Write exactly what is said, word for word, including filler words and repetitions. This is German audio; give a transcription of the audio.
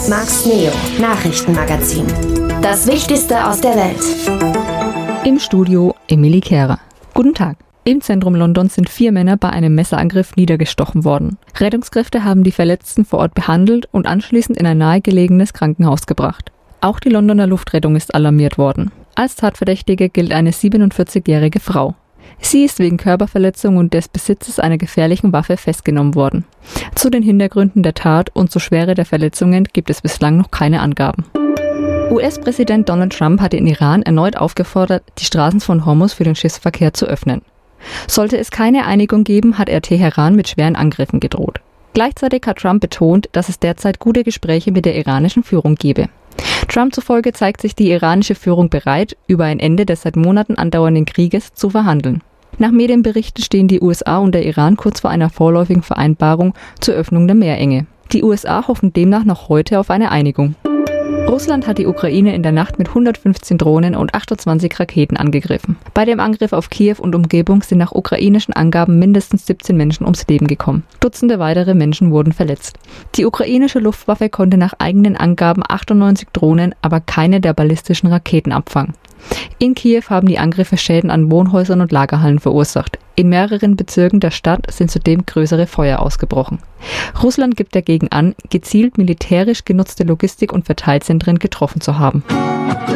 Max Neo Nachrichtenmagazin. Das Wichtigste aus der Welt. Im Studio Emily Kehrer. Guten Tag. Im Zentrum Londons sind vier Männer bei einem Messerangriff niedergestochen worden. Rettungskräfte haben die Verletzten vor Ort behandelt und anschließend in ein nahegelegenes Krankenhaus gebracht. Auch die Londoner Luftrettung ist alarmiert worden. Als Tatverdächtige gilt eine siebenundvierzigjährige Frau. Sie ist wegen Körperverletzung und des Besitzes einer gefährlichen Waffe festgenommen worden. Zu den Hintergründen der Tat und zur Schwere der Verletzungen gibt es bislang noch keine Angaben. U S-Präsident Donald Trump hat den Iran erneut aufgefordert, die Straßen von Hormuz für den Schiffsverkehr zu öffnen. Sollte es keine Einigung geben, hat er Teheran mit schweren Angriffen gedroht. Gleichzeitig hat Trump betont, dass es derzeit gute Gespräche mit der iranischen Führung gebe. Trump zufolge zeigt sich die iranische Führung bereit, über ein Ende des seit Monaten andauernden Krieges zu verhandeln. Nach Medienberichten stehen die U S A und der Iran kurz vor einer vorläufigen Vereinbarung zur Öffnung der Meerenge. Die U S A hoffen demnach noch heute auf eine Einigung. Russland hat die Ukraine in der Nacht mit hundertfünfzehn Drohnen und achtundzwanzig Raketen angegriffen. Bei dem Angriff auf Kiew und Umgebung sind nach ukrainischen Angaben mindestens siebzehn Menschen ums Leben gekommen. Dutzende weitere Menschen wurden verletzt. Die ukrainische Luftwaffe konnte nach eigenen Angaben achtundneunzig Drohnen, aber keine der ballistischen Raketen abfangen. In Kiew haben die Angriffe Schäden an Wohnhäusern und Lagerhallen verursacht. In mehreren Bezirken der Stadt sind zudem größere Feuer ausgebrochen. Russland gibt dagegen an, gezielt militärisch genutzte Logistik- und Verteilzentren getroffen zu haben.